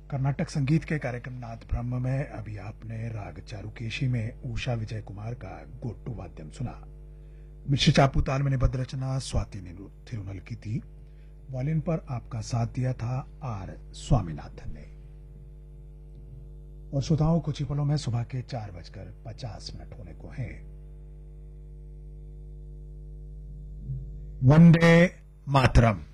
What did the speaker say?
कर्नाटक संगीत के कार्यक्रम नाद ब्रह्म में अभी आपने राग चारुकेशी में उषा विजय कुमार का गोट्टू वाद्यम सुना। मिश्र चापू ताल में निबद्ध रचना स्वाति थिरुनल की थी। वॉलिन पर आपका साथ दिया था आर स्वामीनाथन ने। और श्रोताओं, कुछ ही पलों में सुबह के 4:50 होने को हैं। वंदे मातरम।